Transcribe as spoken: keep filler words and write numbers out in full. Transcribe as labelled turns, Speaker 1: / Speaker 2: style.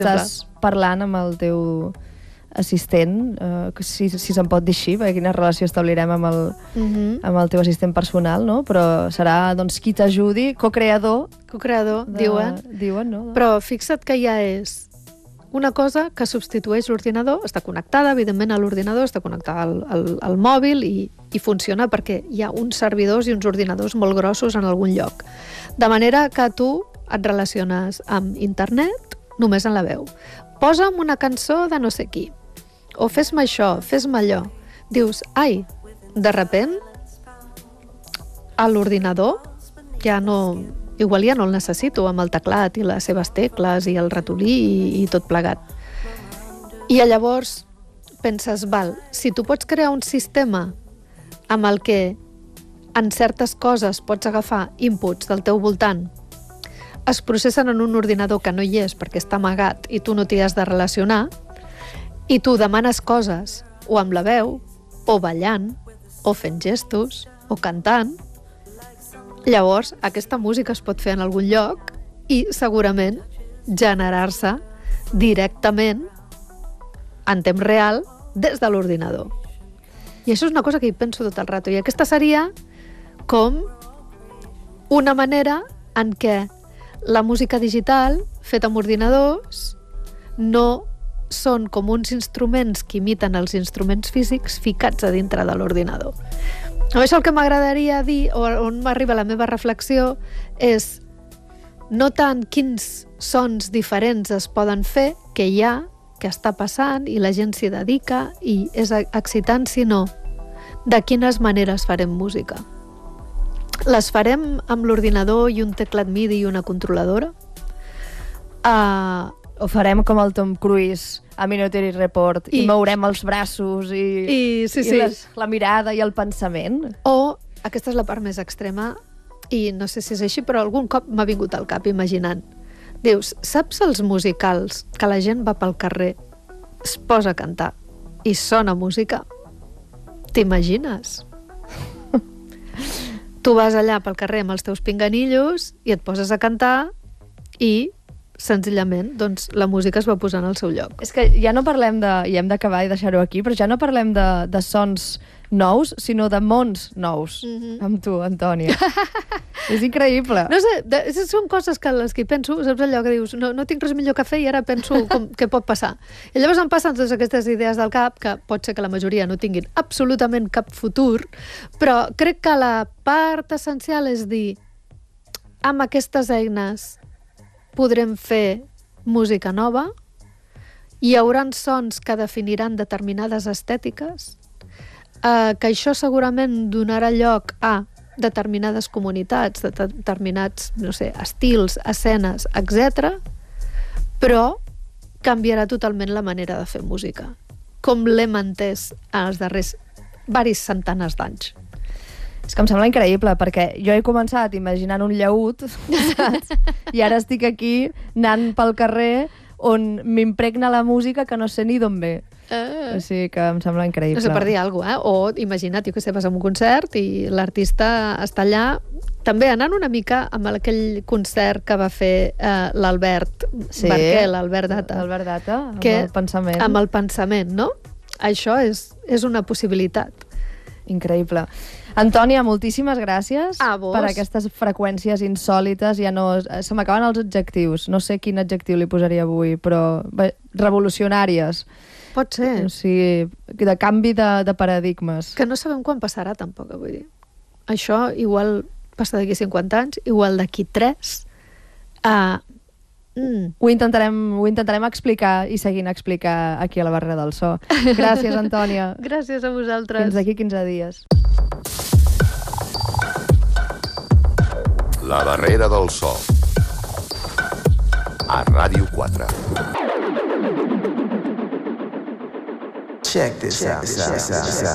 Speaker 1: estàs parlant amb el teu assistent, eh, si, si se'n pot dir així, perquè quina relació establirem amb el, uh-huh. amb el teu assistent personal, no? Però serà doncs, qui t'ajudi, co-creador.
Speaker 2: Co-creador, de... diuen.
Speaker 1: Diuen, no?
Speaker 2: Però fixa't que ja és una cosa que substitueix l'ordinador, està connectada, evidentment, a l'ordinador, està connectada al, al, al mòbil i, i funciona perquè hi ha uns servidors i uns ordinadors molt grossos en algun lloc. De manera que tu et relaciones amb internet només en la veu. Posa'm una cançó de no sé qui, o fes-me això, fes-me allò. Dius, ai, de repent, a l'ordinador ja no... Igual ja no el necessito amb el teclat i les seves tecles i el ratolí i, i tot plegat. I llavors penses, val, si tu pots crear un sistema amb el que en certes coses pots agafar inputs del teu voltant, es processen en un ordinador que no hi és perquè està amagat i tu no t'hi has de relacionar, i tu demanes coses o amb la veu, o ballant, o fent gestos, o cantant, llavors aquesta música es pot fer en algun lloc i segurament generar-se directament en temps real des de l'ordinador. I això és una cosa que hi penso tot el rato. I aquesta seria com una manera en què la música digital feta amb ordinadors no són com uns instruments que imiten els instruments físics ficats a dintre de l'ordinador. A més, el que m'agradaria dir, o on m'arriba la meva reflexió, és no tant quins sons diferents es poden fer, que hi ha, que està passant, i la gent s'hi dedica, i és excitant, sinó de quines maneres farem música. Les farem amb l'ordinador i un teclat MIDI i una controladora? Uh,
Speaker 1: o farem com el Tom Cruise a Minority Report i, i mourem els braços i,
Speaker 2: i, sí, sí.
Speaker 1: i les, la mirada i el pensament?
Speaker 2: O, aquesta és la part més extrema, i no sé si és així, però algun cop m'ha vingut al cap imaginant. Dius, saps els musicals que la gent va pel carrer, es posa a cantar i sona música? T'imagines? Tu vas allà pel carrer amb els teus pinganillos i et poses a cantar i senzillament, doncs, la música es va posar en el seu lloc.
Speaker 1: És que ja no parlem de... i hem d'acabar i deixar-ho aquí, però ja no parlem de, de sons nous, sinó de mons nous, mm-hmm. amb tu, Antònia. És increïble.
Speaker 2: No sé, de, són coses que les que hi penso, saps allò que dius, no, no tinc res millor que fer i ara penso com, què pot passar. I llavors em passen totes aquestes idees del cap, que pot ser que la majoria no tinguin absolutament cap futur, però crec que la part essencial és dir, amb aquestes eines podrem fer música nova, hi haurà sons que definiran determinades estètiques, eh, que això segurament donarà lloc a determinades comunitats, de determinats, no sé, estils, escenes, etcètera, però canviarà totalment la manera de fer música, com l'hem entès en els darrers varis centenars d'anys.
Speaker 1: És que em sembla increïble, perquè jo he començat imaginant un llaüt, saps? I ara estic aquí anant pel carrer on m'impregna la música que no sé ni d'on ve. Uh. O sigui que em sembla increïble.
Speaker 2: No sé, per dir alguna cosa, eh? O imagina't, jo que sé, vas a un concert i l'artista està allà, també anant una mica amb aquell concert que va fer eh, l'Albert
Speaker 1: sí,
Speaker 2: Barquel, l'Albert Data.
Speaker 1: L'Albert Data, amb
Speaker 2: que,
Speaker 1: el pensament.
Speaker 2: Amb el pensament, no? Això és, és una possibilitat.
Speaker 1: Increïble. Antònia, moltíssimes gràcies
Speaker 2: per
Speaker 1: aquestes freqüències insòlites. Ja no, se m'acaben els adjectius. No sé quin adjectiu li posaria avui, però bé, revolucionàries.
Speaker 2: Pot ser.
Speaker 1: O sigui, de canvi de, de paradigmes.
Speaker 2: Que no sabem quan passarà, tampoc, vull dir. Això igual passa d'aquí cinquanta anys, igual d'aquí tres. Uh,
Speaker 1: mm. ho, intentarem, ho intentarem explicar i seguint a explicar aquí a la Barrera del So. Gràcies, Antònia.
Speaker 2: Gràcies a vosaltres.
Speaker 1: Fins d'aquí quinze dies.
Speaker 3: La Barrera del So a Ràdio quatre.
Speaker 4: Check this out.